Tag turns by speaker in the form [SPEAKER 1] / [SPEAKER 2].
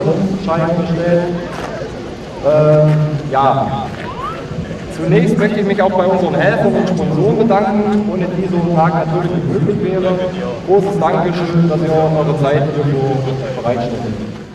[SPEAKER 1] Schein gestellt. Ja, zunächst möchte ich mich auch bei unseren Helfern und Sponsoren bedanken, ohne die so ein Tag natürlich nicht möglich wäre. Großes Dankeschön, dass ihr eure Zeit hierfür bereitstellt.